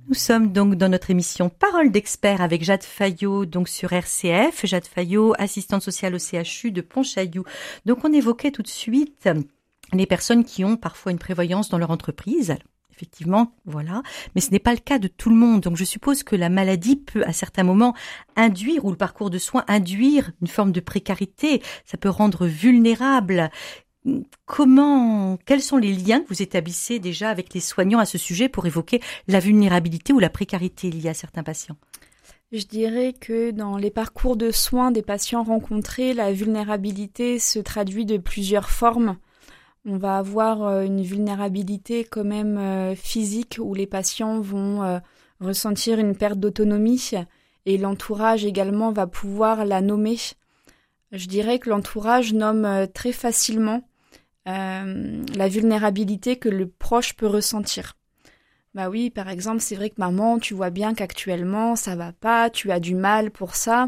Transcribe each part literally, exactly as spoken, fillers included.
Nous sommes donc dans notre émission Parole d'expert avec Jade Fayot, donc sur R C F. Jade Fayot, assistante sociale au C H U de Pontchaillou. Donc on évoquait tout de suite les personnes qui ont parfois une prévoyance dans leur entreprise. Effectivement, voilà. Mais ce n'est pas le cas de tout le monde. Donc je suppose que la maladie peut à certains moments induire, ou le parcours de soins induire une forme de précarité. Ça peut rendre vulnérable. Comment, quels sont les liens que vous établissez déjà avec les soignants à ce sujet pour évoquer la vulnérabilité ou la précarité liée à certains patients ? Je dirais que dans les parcours de soins des patients rencontrés, la vulnérabilité se traduit de plusieurs formes. On va avoir une vulnérabilité quand même physique où les patients vont ressentir une perte d'autonomie et l'entourage également va pouvoir la nommer. Je dirais que l'entourage nomme très facilement Euh, la vulnérabilité que le proche peut ressentir. Bah oui, par exemple, c'est vrai que maman, tu vois bien qu'actuellement, ça va pas, tu as du mal pour ça.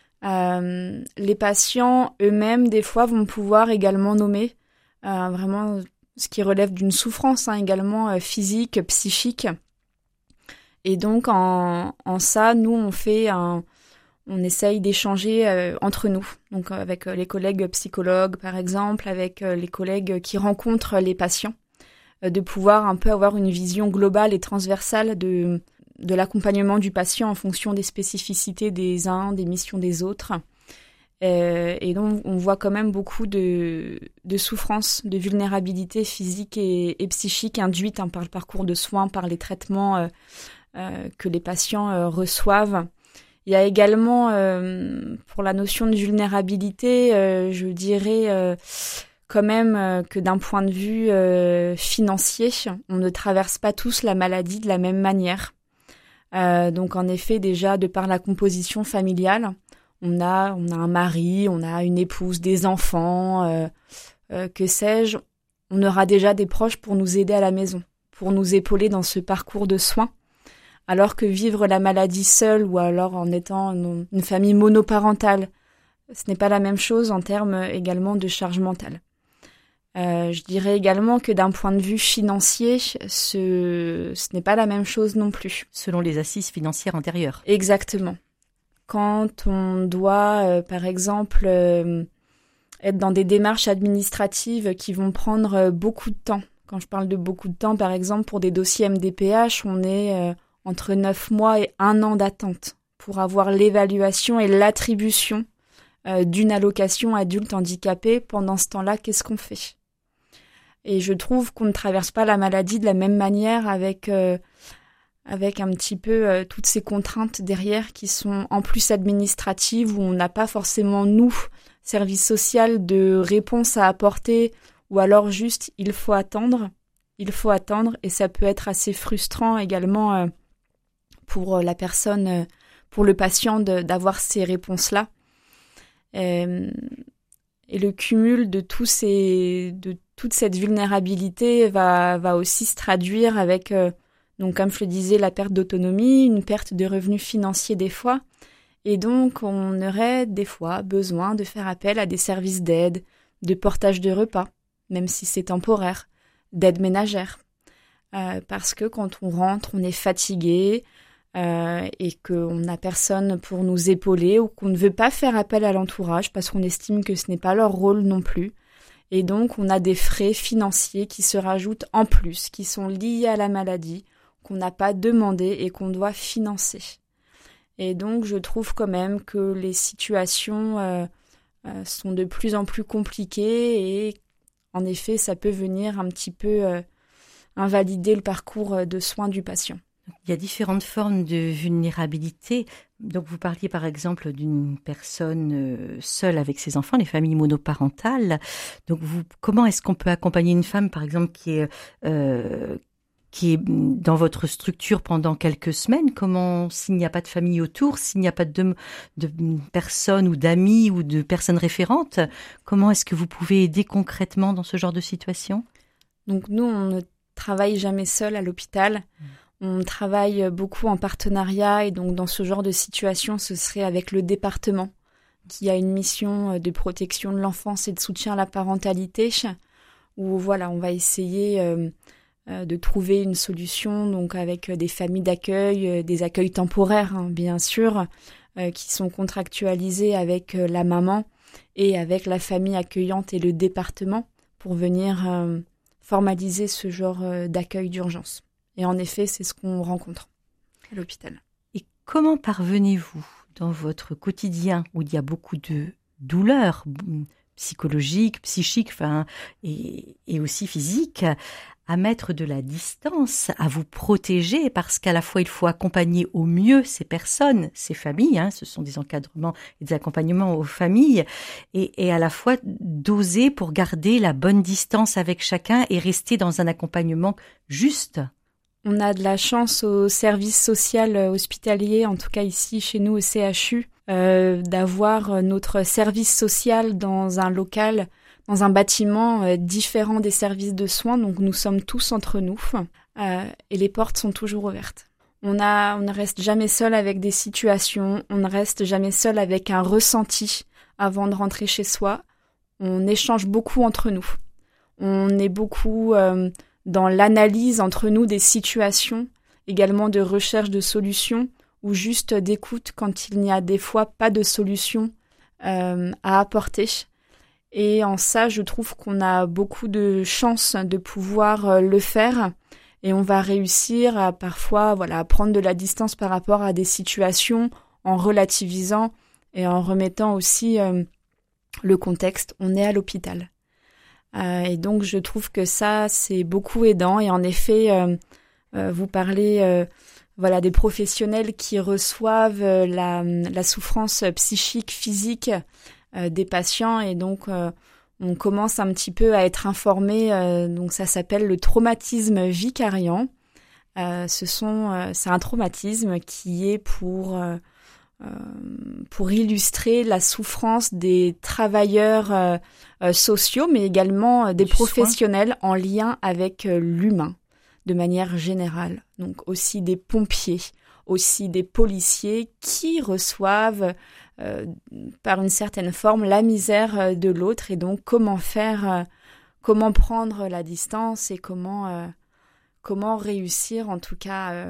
Euh, les patients eux-mêmes, des fois, vont pouvoir également nommer euh, vraiment ce qui relève d'une souffrance, hein, également euh, physique, psychique. Et donc, en, en ça, nous, on fait un... On essaye d'échanger euh, entre nous, donc euh, avec euh, les collègues psychologues par exemple, avec euh, les collègues qui rencontrent les patients, euh, de pouvoir un peu avoir une vision globale et transversale de, de l'accompagnement du patient en fonction des spécificités des uns, des missions des autres. Euh, et donc on voit quand même beaucoup de, de souffrance, de vulnérabilité physique et, et psychique induite hein, par le parcours de soins, par les traitements euh, euh, que les patients euh, reçoivent. Il y a également, euh, pour la notion de vulnérabilité, euh, je dirais euh, quand même euh, que d'un point de vue euh, financier, on ne traverse pas tous la maladie de la même manière. Euh, donc en effet, déjà, de par la composition familiale, on a, on a un mari, on a une épouse, des enfants, euh, euh, que sais-je. On aura déjà des proches pour nous aider à la maison, pour nous épauler dans ce parcours de soins. Alors que vivre la maladie seule ou alors en étant une famille monoparentale, ce n'est pas la même chose en termes également de charge mentale. Euh, je dirais également que d'un point de vue financier, ce, ce n'est pas la même chose non plus. Selon les assises financières antérieures. Exactement. Quand on doit, euh, par exemple, euh, être dans des démarches administratives qui vont prendre beaucoup de temps. Quand je parle de beaucoup de temps, par exemple, pour des dossiers M D P H, on est... Euh, entre neuf mois et un an d'attente pour avoir l'évaluation et l'attribution euh, d'une allocation adulte handicapé. Pendant ce temps-là, qu'est-ce qu'on fait ? Et je trouve qu'on ne traverse pas la maladie de la même manière avec, euh, avec un petit peu euh, toutes ces contraintes derrière qui sont en plus administratives où on n'a pas forcément, nous, service social, de réponse à apporter ou alors juste il faut attendre, il faut attendre et ça peut être assez frustrant également euh, pour la personne, pour le patient de, d'avoir ces réponses-là. Euh, et le cumul de, tous ces, de toute cette vulnérabilité va, va aussi se traduire avec, euh, donc comme je le disais, la perte d'autonomie, une perte de revenus financiers des fois. Et donc, on aurait des fois besoin de faire appel à des services d'aide, de portage de repas, même si c'est temporaire, d'aide ménagère. Euh, parce que quand on rentre, on est fatigué, Euh, et qu'on n'a personne pour nous épauler ou qu'on ne veut pas faire appel à l'entourage parce qu'on estime que ce n'est pas leur rôle non plus. Et donc, on a des frais financiers qui se rajoutent en plus, qui sont liés à la maladie, qu'on n'a pas demandé et qu'on doit financer. Et donc, je trouve quand même que les situations euh, euh, sont de plus en plus compliquées et en effet, ça peut venir un petit peu euh, invalider le parcours de soins du patient. Il y a différentes formes de vulnérabilité. Donc, vous parliez par exemple d'une personne seule avec ses enfants, les familles monoparentales. Donc, vous, comment est-ce qu'on peut accompagner une femme, par exemple, qui est, euh, qui est dans votre structure pendant quelques semaines? Comment, s'il n'y a pas de famille autour, s'il n'y a pas de, de personnes ou d'amis ou de personnes référentes, comment est-ce que vous pouvez aider concrètement dans ce genre de situation? Donc, nous, on ne travaille jamais seul à l'hôpital. Mmh. On travaille beaucoup en partenariat et donc dans ce genre de situation, ce serait avec le département qui a une mission de protection de l'enfance et de soutien à la parentalité où voilà, on va essayer euh, euh, de trouver une solution, donc avec des familles d'accueil, euh, des accueils temporaires, hein, bien sûr, euh, qui sont contractualisés avec euh, la maman et avec la famille accueillante et le département pour venir euh, formaliser ce genre euh, d'accueil d'urgence. Et en effet, c'est ce qu'on rencontre à l'hôpital. Et comment parvenez-vous dans votre quotidien où il y a beaucoup de douleurs psychologiques, psychiques, enfin, et, et aussi physiques, à mettre de la distance, à vous protéger, parce qu'à la fois il faut accompagner au mieux ces personnes, ces familles, hein, ce sont des encadrements et des accompagnements aux familles, et, et à la fois doser pour garder la bonne distance avec chacun et rester dans un accompagnement juste. On a de la chance au service social hospitalier, en tout cas ici chez nous au C H U, euh, d'avoir notre service social dans un local, dans un bâtiment euh, différent des services de soins. Donc nous sommes tous entre nous euh, et les portes sont toujours ouvertes. On, a, on ne reste jamais seul avec des situations, on ne reste jamais seul avec un ressenti avant de rentrer chez soi. On échange beaucoup entre nous. On est beaucoup... Euh, dans l'analyse entre nous des situations, également de recherche de solutions, ou juste d'écoute quand il n'y a des fois pas de solution euh, à apporter. Et en ça, je trouve qu'on a beaucoup de chance de pouvoir euh, le faire, et on va réussir à parfois voilà, à prendre de la distance par rapport à des situations en relativisant et en remettant aussi euh, le contexte. On est à l'hôpital. Euh, et donc, je trouve que ça, c'est beaucoup aidant. Et en effet, euh, euh, vous parlez euh, voilà, des professionnels qui reçoivent euh, la, la souffrance psychique, physique euh, des patients. Et donc, euh, on commence un petit peu à être informé. Euh, donc, ça s'appelle le traumatisme vicariant. Euh, ce sont, euh, c'est un traumatisme qui est pour... Euh, Euh, pour illustrer la souffrance des travailleurs euh, euh, sociaux, mais également euh, des du professionnels soin. En lien avec euh, l'humain, de manière générale. Donc aussi des pompiers, aussi des policiers qui reçoivent euh, par une certaine forme la misère de l'autre, et donc comment faire, euh, comment prendre la distance et comment, euh, comment réussir en tout cas euh,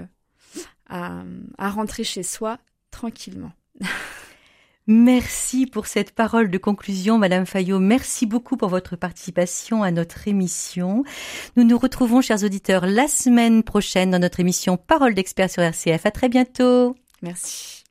à, à rentrer chez soi tranquillement. Merci pour cette parole de conclusion, Madame Fayot. Merci beaucoup pour votre participation à notre émission. Nous nous retrouvons, chers auditeurs, la semaine prochaine dans notre émission Parole d'experts sur R C F. À très bientôt. Merci.